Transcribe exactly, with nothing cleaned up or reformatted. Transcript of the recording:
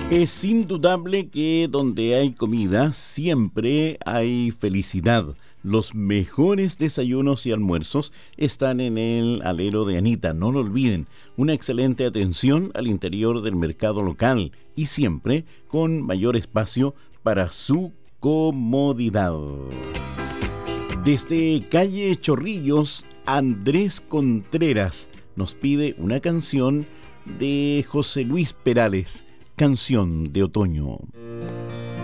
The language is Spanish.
Es indudable que donde hay comida siempre hay felicidad. Los mejores desayunos y almuerzos están en el alero de Anita, no lo olviden. Una excelente atención al interior del mercado local y siempre con mayor espacio para su comodidad. Desde calle Chorrillos, Andrés Contreras nos pide una canción de José Luis Perales. Canción de otoño.